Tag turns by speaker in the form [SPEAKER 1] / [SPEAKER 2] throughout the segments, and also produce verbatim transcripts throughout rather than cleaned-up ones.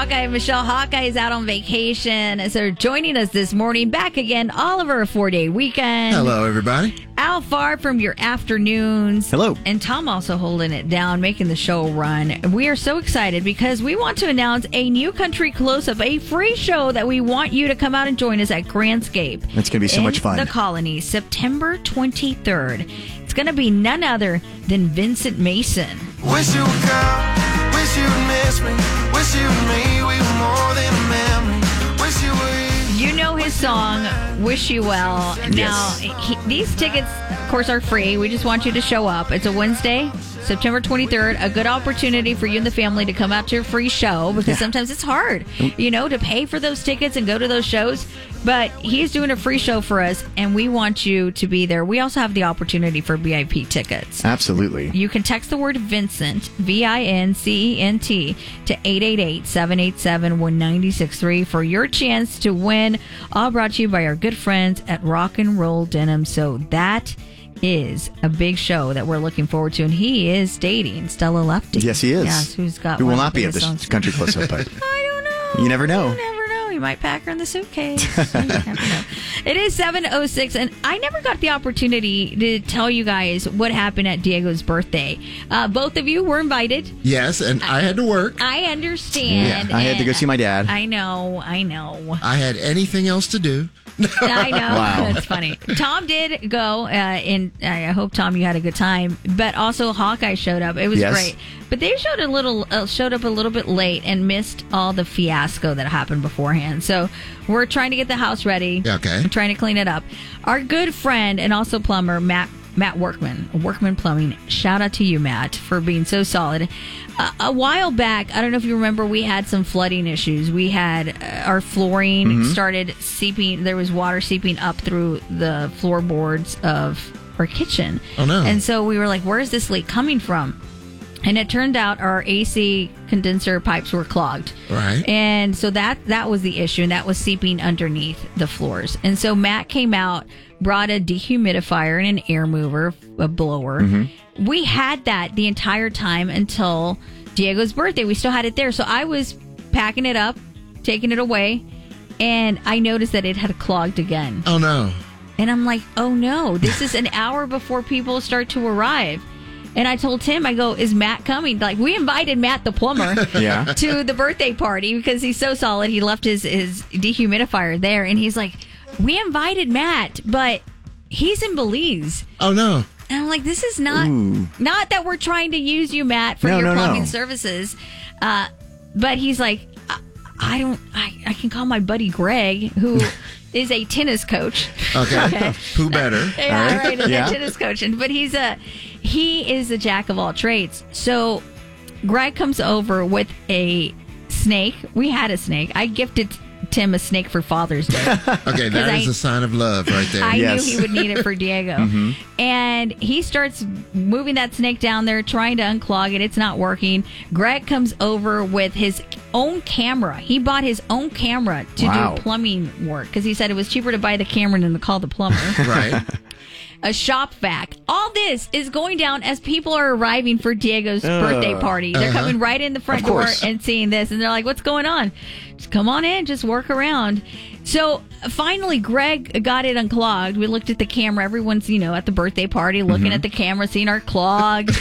[SPEAKER 1] Hawkeye. Michelle Hawkeye is out on vacation. So joining us this morning, back again, Oliver, a four-day weekend.
[SPEAKER 2] Hello, everybody.
[SPEAKER 1] Al Far from your afternoons.
[SPEAKER 3] Hello.
[SPEAKER 1] And Tom also holding it down, making the show run. We are so excited because we want to announce a new country close-up, a free show that we want you to come out and join us at Grandscape.
[SPEAKER 3] It's going to be so
[SPEAKER 1] in
[SPEAKER 3] much fun.
[SPEAKER 1] The Colony, September twenty-third. It's going to be none other than Vincent Mason.
[SPEAKER 4] Wish you would come, wish you would miss me, wish you and me, we were more than a memory, wish you would.
[SPEAKER 1] You know his song, Wish You Well. Now,
[SPEAKER 3] Yes.
[SPEAKER 1] he, these tickets, of course, are free. We just want you to show up. It's a Wednesday, September twenty-third, a good opportunity for you and the family to come out to a free show because
[SPEAKER 3] Yeah.
[SPEAKER 1] sometimes it's hard, you know, to pay for those tickets and go to those shows. But he's doing a free show for us, and we want you to be there. We also have the opportunity for V I P tickets.
[SPEAKER 3] Absolutely.
[SPEAKER 1] You can text the word Vincent, V I N C E N T, to eight eight eight, seven eight seven, one nine six three for your chance to win. All brought to you by our good friends at Rock and Roll Denim. So that is a big show that we're looking forward to. And he is dating Stella Lefty.
[SPEAKER 3] Yes, he is.
[SPEAKER 1] Yes, who's got
[SPEAKER 3] Who
[SPEAKER 1] one
[SPEAKER 3] will
[SPEAKER 1] of
[SPEAKER 3] not
[SPEAKER 1] the
[SPEAKER 3] be at
[SPEAKER 1] biggest
[SPEAKER 3] this
[SPEAKER 1] songs.
[SPEAKER 3] country close-up, but
[SPEAKER 1] I don't know.
[SPEAKER 3] You never know.
[SPEAKER 1] You never know. You might pack her in the suitcase. You never know. It is seven oh six, and I never got the opportunity to tell you guys what happened at Diego's birthday. Uh, both of you were invited.
[SPEAKER 2] Yes, and I had to work.
[SPEAKER 1] I understand.
[SPEAKER 3] I had to go
[SPEAKER 1] and
[SPEAKER 3] see my dad.
[SPEAKER 1] I know, I know.
[SPEAKER 2] I had anything else to do.
[SPEAKER 1] I know.
[SPEAKER 3] Wow.
[SPEAKER 1] That's funny. Tom did go, uh, and I hope, Tom, you had a good time. But also, Hawkeye showed up. It was
[SPEAKER 3] Yes.
[SPEAKER 1] great. But they showed a little, uh, showed up a little bit late and missed all the fiasco that happened beforehand. So we're trying to get the house ready.
[SPEAKER 2] Okay.
[SPEAKER 1] We're trying to clean it up. Our good friend and also plumber, Matt Matt Workman, Workman Plumbing. Shout out to you, Matt, for being so solid. Uh, a while back, I don't know if you remember, we had some flooding issues. We had uh, our flooring
[SPEAKER 3] Mm-hmm.
[SPEAKER 1] started seeping. There was water seeping up through the floorboards of our kitchen.
[SPEAKER 2] Oh, no.
[SPEAKER 1] And so we were like, where is this leak coming from? And it turned out our A C condenser pipes were clogged.
[SPEAKER 2] Right.
[SPEAKER 1] And so that that was the issue, and that was seeping underneath the floors. And so Matt came out, brought a dehumidifier and an air mover, a blower.
[SPEAKER 3] Mm-hmm.
[SPEAKER 1] We had that the entire time until Diego's birthday. We still had it there. So I was packing it up, taking it away, and I noticed that it had clogged again.
[SPEAKER 2] Oh, no.
[SPEAKER 1] And I'm like, oh no, this is an hour before people start to arrive. And I told Tim, I go, is Matt coming? Like, we invited Matt the plumber
[SPEAKER 3] Yeah.
[SPEAKER 1] to the birthday party because he's so solid. He left his, his dehumidifier there. And he's like, we invited Matt, but he's in Belize.
[SPEAKER 2] Oh, no.
[SPEAKER 1] And I'm like, this is not,
[SPEAKER 3] Ooh.
[SPEAKER 1] not that we're trying to use you, Matt, for
[SPEAKER 3] No,
[SPEAKER 1] your
[SPEAKER 3] no,
[SPEAKER 1] plumbing
[SPEAKER 3] no.
[SPEAKER 1] services. Uh, but he's like, I, I don't, I, I can call my buddy Greg, who is a tennis coach.
[SPEAKER 2] Okay. Who better?
[SPEAKER 1] Yeah,
[SPEAKER 3] All
[SPEAKER 1] right.
[SPEAKER 3] right.
[SPEAKER 1] And
[SPEAKER 3] Yeah.
[SPEAKER 1] that tennis coach. And but he's a he is a jack of all trades. So Greg comes over with a snake. We had a snake. I gifted Tim a snake for Father's Day.
[SPEAKER 2] Okay, that
[SPEAKER 1] I-
[SPEAKER 2] is a sign of love right there.
[SPEAKER 1] I
[SPEAKER 3] Yes.
[SPEAKER 1] knew he would need it for Diego. And he starts moving that snake down there, trying to unclog it. It's not working. Greg comes over with his own camera. He bought his own camera to
[SPEAKER 3] Wow.
[SPEAKER 1] do plumbing work because he said it was cheaper to buy the camera than to call the plumber.
[SPEAKER 2] Right.
[SPEAKER 1] A shop vac. All this is going down as people are arriving for Diego's birthday party. They're
[SPEAKER 2] Uh-huh.
[SPEAKER 1] coming right in the front
[SPEAKER 3] Of
[SPEAKER 1] door
[SPEAKER 3] course.
[SPEAKER 1] and seeing this, and they're like, "What's going on? Just come on in, just work around." So finally, Greg got it unclogged. We looked at the camera. Everyone's, you know, at the birthday party, looking at the camera, seeing our clogged.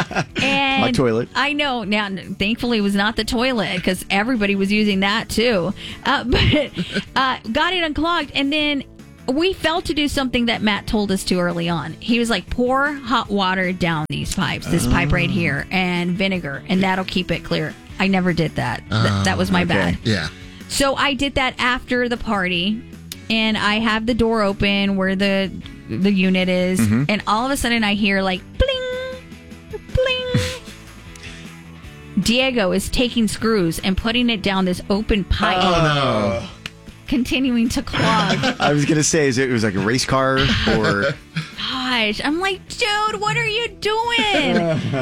[SPEAKER 1] And
[SPEAKER 3] My toilet.
[SPEAKER 1] I know. Now, thankfully, it was not the toilet because everybody was using that too. Uh, but uh, got it unclogged, and then we felt to do something that Matt told us to early on. He was like, pour hot water down these pipes, this pipe right here, and vinegar, and that'll keep it clear. I never did that. Th- that was my
[SPEAKER 3] okay.
[SPEAKER 1] bad.
[SPEAKER 2] Yeah.
[SPEAKER 1] So I did that after the party, and I have the door open where the the unit is, and all of a sudden I hear like bling, bling. Diego is taking screws and putting it down this open pipe,
[SPEAKER 2] Oh, no.
[SPEAKER 1] continuing to clog.
[SPEAKER 3] I was going to say, is it, it was like a race car or...
[SPEAKER 1] God, gosh. I'm like, dude, what are you doing?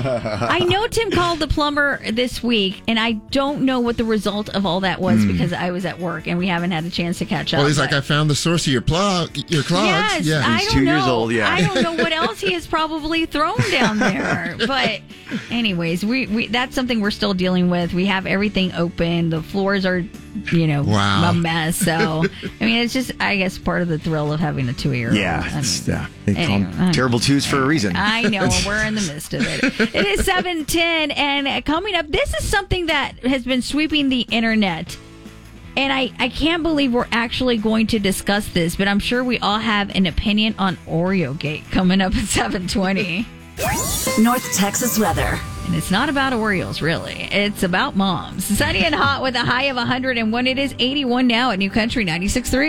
[SPEAKER 1] I know Tim called the plumber this week, and I don't know what the result of all that was mm. because I was at work and we haven't had a chance to catch up.
[SPEAKER 2] Well, he's like, I found the source of your plug, your clogs.
[SPEAKER 1] Yes,
[SPEAKER 2] yeah.
[SPEAKER 1] I
[SPEAKER 3] He's
[SPEAKER 1] don't
[SPEAKER 3] two
[SPEAKER 1] know.
[SPEAKER 3] years old, yeah.
[SPEAKER 1] I don't know what else he has probably thrown down there. But anyways, we, we that's something we're still dealing with. We have everything open. The floors are, you know,
[SPEAKER 2] wow.
[SPEAKER 1] a mess. So, I mean, it's just, I guess, part of the thrill of having a two-year-old.
[SPEAKER 3] Yeah.
[SPEAKER 1] I mean,
[SPEAKER 3] yeah. They call
[SPEAKER 1] anyway,
[SPEAKER 3] them terrible twos for a reason.
[SPEAKER 1] I know. We're in the midst of it. It is seven ten, and coming up, this is something that has been sweeping the internet. And I, I can't believe we're actually going to discuss this, but I'm sure we all have an opinion on Oreo Gate coming up at seven twenty.
[SPEAKER 5] North Texas weather.
[SPEAKER 1] And it's not about Oreos, really. It's about moms. Sunny and hot with a high of one hundred one. It is eighty-one now at New Country ninety-six point three.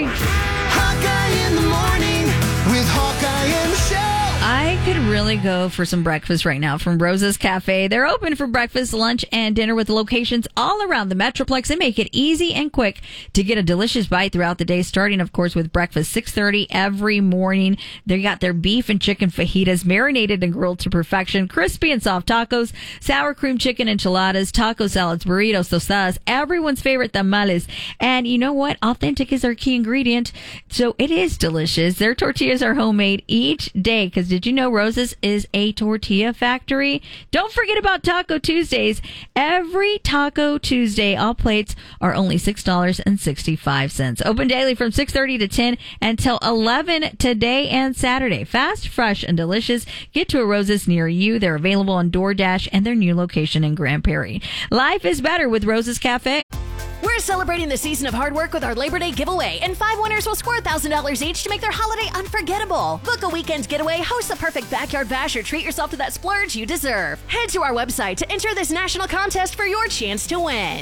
[SPEAKER 4] Hawkeye in the morning with Hawkeye and Michelle.
[SPEAKER 1] I could really go for some breakfast right now from Rosa's Cafe. They're open for breakfast, lunch, and dinner with locations all around the Metroplex and make it easy and quick to get a delicious bite throughout the day, starting, of course, with breakfast, six thirty every morning. They got their beef and chicken fajitas marinated and grilled to perfection, crispy and soft tacos, sour cream chicken enchiladas, taco salads, burritos, tostadas, everyone's favorite tamales. And you know what? Authentic is their key ingredient, so it is delicious. Their tortillas are homemade each day, because did you know Rosa's is a tortilla factory? Don't forget about Taco Tuesdays. Every Taco Tuesday, all plates are only six dollars and sixty-five cents. Open daily from six thirty to ten until eleven today and Saturday. Fast, fresh, and delicious. Get to a Rosa's near you. They're available on DoorDash and their new location in Grand Prairie. Life is better with Rosa's Cafe.
[SPEAKER 6] We're celebrating the season of hard work with our Labor Day giveaway, and five winners will score one thousand dollars each to make their holiday unforgettable. Book a weekend getaway, host the perfect backyard bash, or treat yourself to that splurge you deserve. Head to our website to enter this national contest for your chance to win.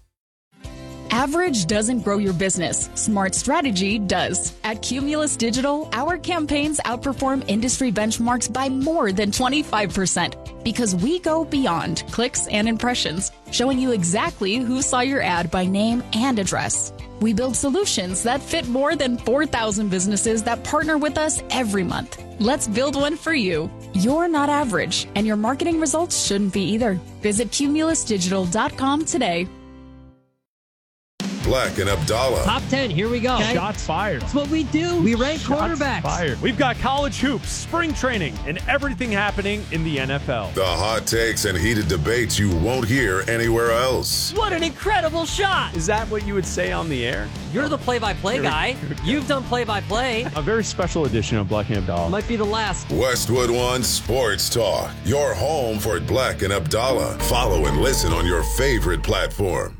[SPEAKER 7] Average doesn't grow your business. Smart strategy does. At Cumulus Digital, our campaigns outperform industry benchmarks by more than twenty-five percent because we go beyond clicks and impressions, showing you exactly who saw your ad by name and address. We build solutions that fit more than four thousand businesses that partner with us every month. Let's build one for you. You're not average, and your marketing results shouldn't be either. Visit cumulus digital dot com today.
[SPEAKER 8] Black and Abdallah.
[SPEAKER 9] Top ten, here we go.
[SPEAKER 10] Okay. Shots fired.
[SPEAKER 9] That's what we do. We rank
[SPEAKER 10] Shots
[SPEAKER 9] quarterbacks.
[SPEAKER 10] Fired. We've got college hoops, spring training, and everything happening in the N F L.
[SPEAKER 8] The hot takes and heated debates you won't hear anywhere else.
[SPEAKER 9] What an incredible shot.
[SPEAKER 10] Is that what you would say on the air?
[SPEAKER 9] You're the play-by-play guy. You've done play-by-play.
[SPEAKER 10] A very special edition of Black and Abdallah.
[SPEAKER 9] Might be the last.
[SPEAKER 8] Westwood One Sports Talk. Your home for Black and Abdallah. Follow and listen on your favorite platform.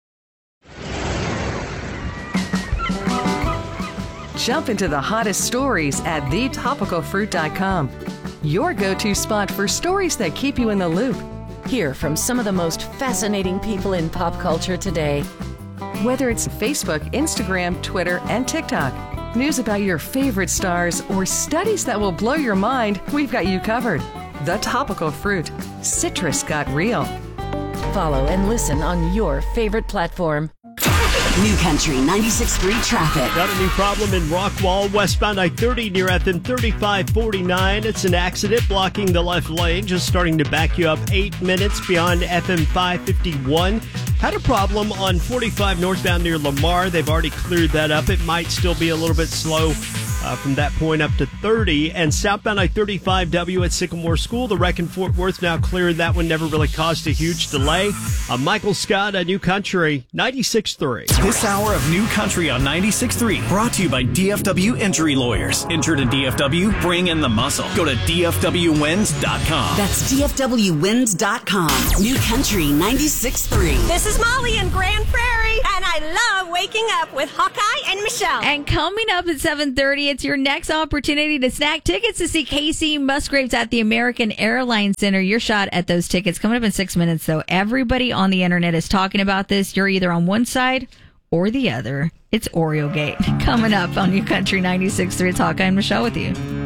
[SPEAKER 11] Jump into the hottest stories at the topical fruit dot com. Your go-to spot for stories that keep you in the loop.
[SPEAKER 12] Hear from some of the most fascinating people in pop culture today.
[SPEAKER 11] Whether it's Facebook, Instagram, Twitter, and TikTok, news about your favorite stars, or studies that will blow your mind, we've got you covered. The Topical Fruit. Citrus got real.
[SPEAKER 12] Follow and listen on your favorite platform.
[SPEAKER 5] New Country ninety-six point three traffic.
[SPEAKER 13] Got a new problem in Rockwall, westbound I thirty near F M thirty-five forty-nine. It's an accident blocking the left lane, just starting to back you up eight minutes beyond F M five fifty-one. Had a problem on forty-five northbound near Lamar. They've already cleared that up. It might still be a little bit slow uh, from that point up to thirty. And southbound I thirty-five W at Sycamore School, the wreck in Fort Worth now cleared. That one never really caused a huge delay. Uh, Michael Scott, a New Country ninety-six point three.
[SPEAKER 14] This hour of New Country on ninety-six point three brought to you by D F W Injury Lawyers. Injured in D F W? Bring in the muscle. Go to D F W wins dot com.
[SPEAKER 5] That's D F W wins dot com. New Country ninety-six point three.
[SPEAKER 15] This is Molly in Grand Prairie, and I love waking up with Hawkeye and Michelle.
[SPEAKER 1] And coming up at seven thirty, it's your next opportunity to snag tickets to see Casey Musgraves at the American Airlines Center. Your shot at those tickets coming up in six minutes, though. Everybody on the internet is talking about this. You're either on one side or the other. It's Oreo Gate coming up on New Country ninety-six point three. It's Hawkeye and Michelle with you.